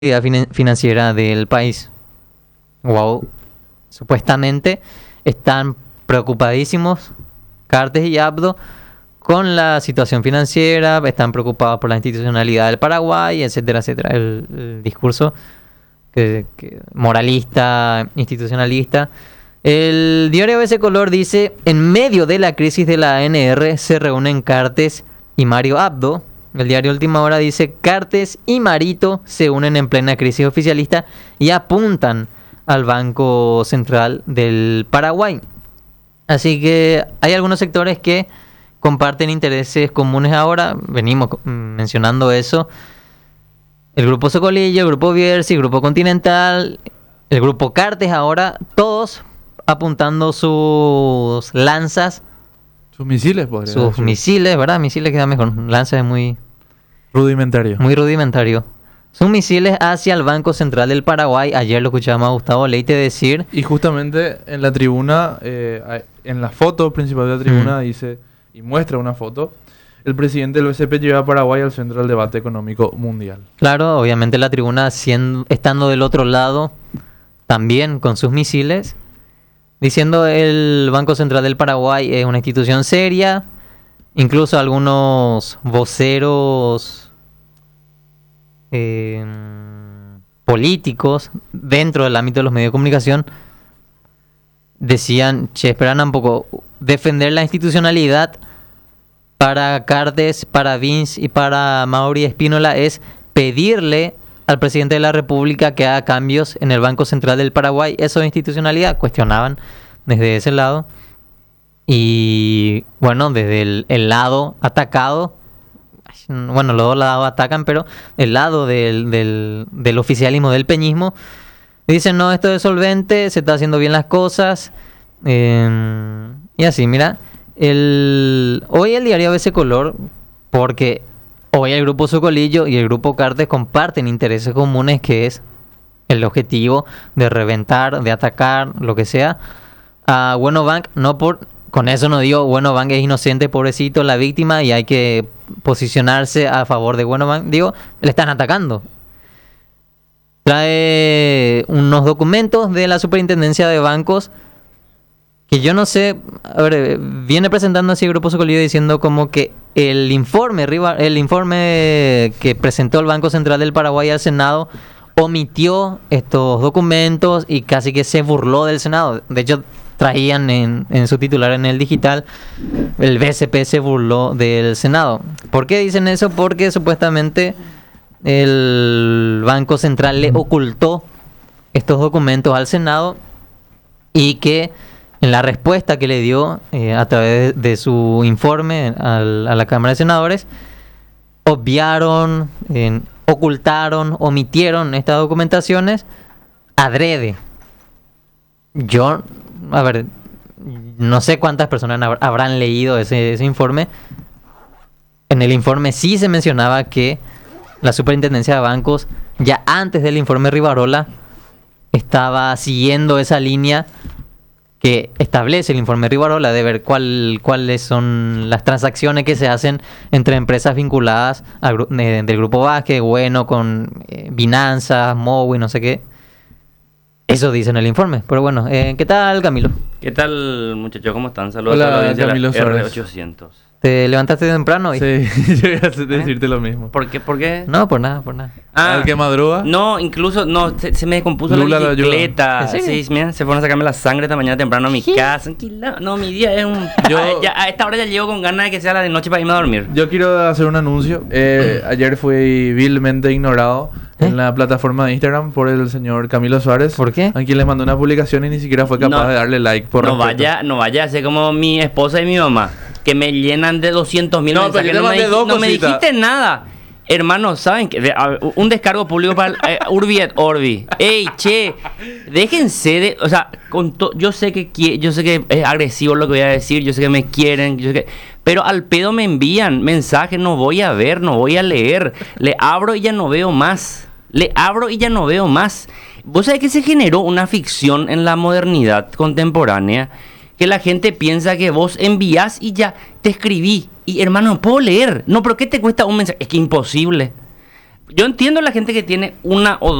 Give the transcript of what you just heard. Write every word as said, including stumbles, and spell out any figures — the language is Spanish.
actividad fin- financiera del país. Wow, supuestamente están preocupadísimos Cartes y Abdo con la situación financiera, están preocupados por la institucionalidad del Paraguay, etcétera, etcétera. El, el discurso que, que moralista, institucionalista. El diario A B C Color dice: en medio de la crisis de la A N R se reúnen Cartes y Mario Abdo. El diario Última Hora dice: Cartes y Marito se unen en plena crisis oficialista y apuntan al Banco Central del Paraguay. Así que hay algunos sectores que comparten intereses comunes ahora. Venimos mencionando eso. El Grupo Socolillo, el Grupo Bierzi, el Grupo Continental, el Grupo Cartes ahora, todos apuntando sus lanzas. Sus misiles, podría Sus decir. misiles, ¿verdad? Misiles queda mejor. Lanza es muy, Rudimentario. muy rudimentario. Sus misiles hacia el Banco Central del Paraguay. Ayer lo escuchábamos a Gustavo Leite decir. Y justamente en la tribuna, eh, hay- en la foto principal de la tribuna, Mm. dice, y muestra una foto, el presidente del B C P lleva a Paraguay al centro del debate económico mundial. Claro, obviamente la tribuna siendo, estando del otro lado, también con sus misiles, diciendo el Banco Central del Paraguay es una institución seria. Incluso algunos voceros eh, políticos dentro del ámbito de los medios de comunicación decían: che, esperan un poco, defender la institucionalidad para Cartes, para Vince y para Mauri Espínola es pedirle al presidente de la República que haga cambios en el Banco Central del Paraguay. Eso de institucionalidad cuestionaban desde ese lado. Y bueno, desde el, el lado atacado, bueno, los dos lados atacan, pero el lado del, del, del oficialismo, del peñismo, dicen: no, esto es solvente, se está haciendo bien las cosas. Eh, y así, mira, el, hoy el diario A B C Color, porque hoy el Grupo Socolillo y el Grupo Cartes comparten intereses comunes, que es el objetivo de reventar, de atacar, lo que sea, a Bueno Bank. No por, con eso no digo Bueno Bank es inocente, pobrecito, la víctima, y hay que posicionarse a favor de Bueno Bank. Digo, le están atacando. Trae unos documentos de la Superintendencia de Bancos que yo no sé, a ver, viene presentando así el Grupo Socolillo diciendo como que el informe, el informe que presentó el Banco Central del Paraguay al Senado omitió estos documentos y casi que se burló del Senado. De hecho, traían en, en su titular en el digital: el B C P se burló del Senado. ¿Por qué dicen eso? Porque supuestamente el Banco Central le ocultó estos documentos al Senado y que en la respuesta que le dio eh, a través de, de su informe al, a la Cámara de Senadores, obviaron, eh, ocultaron, omitieron estas documentaciones adrede. Yo, a ver, no sé cuántas personas hab- habrán leído ese, ese informe. En el informe sí se mencionaba que la Superintendencia de Bancos, ya antes del informe Rivarola, estaba siguiendo esa línea que establece el informe Rivarola de ver cuál, cuáles son las transacciones que se hacen entre empresas vinculadas al, gru- eh, del Grupo Vázquez, bueno, con eh, Binanza, Mowi, no sé qué. Eso dice en el informe. Pero bueno, eh, ¿qué tal, Camilo? ¿Qué tal, muchachos? ¿Cómo están? Saludos Hola, a la audiencia de Camilo la Suárez. R ochocientos. ¿Te levantaste temprano hoy? Sí, yo iba a decirte lo mismo. ¿Por qué? ¿Por qué? No, por nada, por nada. Al que madruga. No, incluso, no, se, se me descompuso Lula lo la ayuda. bicicleta. ¿En serio? Sí, mira, se fueron a sacarme la sangre esta mañana temprano a mi casa. Tranquila. No, mi día es un... Yo- a, ya- a esta hora ya llego con ganas de que sea la de noche para irme a dormir. Yo quiero hacer un anuncio. Eh, ayer fui vilmente ignorado ¿Eh? en la plataforma de Instagram por el señor Camilo Suárez. ¿Por qué? A quien les mandó una publicación y ni siquiera fue capaz No. de darle like por no respeto. vaya, no vaya a ser como mi esposa y mi mamá, que me llenan de doscientos mil No, pero mensajes. yo te No, me, mandé dij- dos no me cositas. dijiste nada. Hermano, ¿saben qué? De- a- un descargo público para el, eh, Urbi et Orbi. Ey, che, déjense de... O sea, con to- yo sé que qui- yo sé que es agresivo lo que voy a decir, yo sé que me quieren, yo sé que... Pero al pedo me envían mensajes, no voy a ver, no voy a leer. Le abro y ya no veo más. Le abro y ya no veo más. ¿Vos sabés que se generó una ficción en la modernidad contemporánea? Que la gente piensa que vos envías y ya te escribí. Y hermano, no puedo leer. No, pero ¿qué te cuesta un mensaje? Es que imposible. Yo entiendo la gente que tiene una o